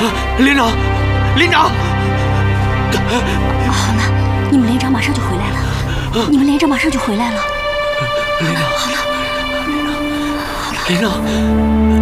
连长，连长！ 好了，你们连长马上就回来了。你们连长马上就回来了。 连长， 好了， 连长。